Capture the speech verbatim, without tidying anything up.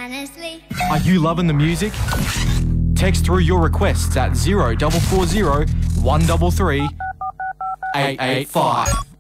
honestly. Are you loving the music? Text through your requests at zero four four zero, one three three, eight eight five.